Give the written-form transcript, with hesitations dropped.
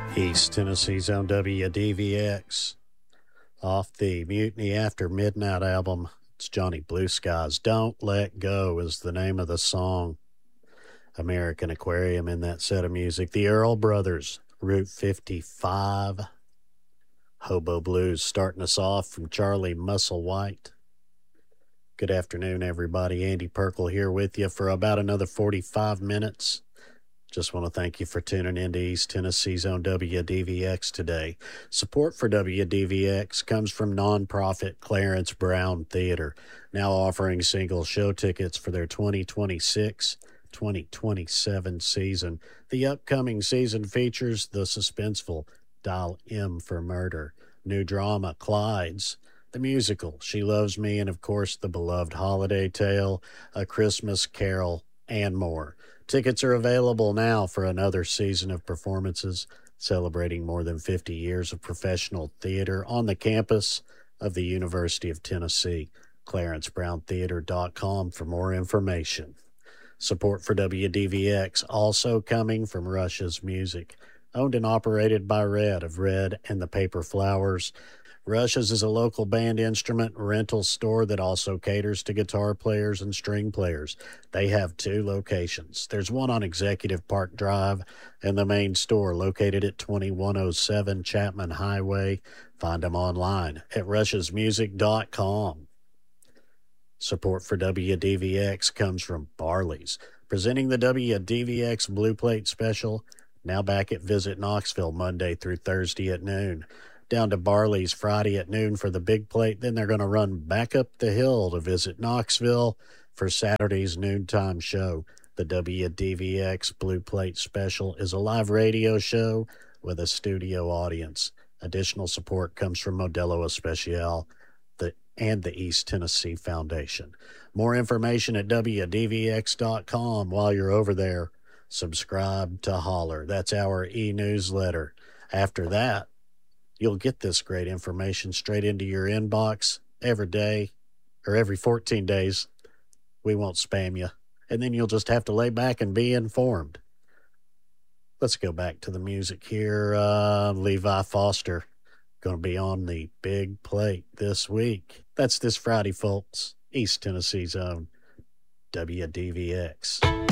East Tennessee's own WDVX. Off the Mutiny After Midnight album, it's Johnny Blue Skies. Don't Let Go is the name of the song. American Aquarium in that set of music. The Earl Brothers, Route 55. Hobo Blues starting us off from Charlie Musselwhite. Good afternoon, everybody. Andy Perkle here with you for about another 45 minutes. Just want to thank you for tuning in to East Tennessee's own WDVX today. Support for WDVX comes from nonprofit Clarence Brown Theater, now offering single show tickets for their 2026-2027 season. The upcoming season features the suspenseful Dial M for Murder, new drama Clydes, the musical She Loves Me, and of course the beloved holiday tale A Christmas Carol, and more. Tickets are available now for another season of performances celebrating more than 50 years of professional theater on the campus of the University of Tennessee. ClarenceBrownTheater.com for more information. Support for WDVX also coming from Rush's Music, owned and operated by Red of Red and the Paper Flowers. Rush's is a local band instrument rental store that also caters to guitar players and string players. They have two locations. There's one on Executive Park Drive and the main store located at 2107 Chapman Highway. Find them online at rushesmusic.com. Support for WDVX comes from Barley's, presenting the WDVX Blue Plate Special, now back at Visit Knoxville Monday through Thursday at noon. Down to Barley's Friday at noon for the big plate. Then they're going to run back up the hill to Visit Knoxville for Saturday's noontime show. The WDVX Blue Plate Special is a live radio show with a studio audience. Additional support comes from Modelo Especial and the East Tennessee Foundation. More information at WDVX.com. While you're over there, subscribe to Holler. That's our e-newsletter. After that, you'll get this great information straight into your inbox every day or every 14 days. We won't spam you. And then you'll just have to lay back and be informed. Let's go back to the music here. Levi Foster going to be on the big plate this week. That's this Friday, folks. East Tennessee's own WDVX.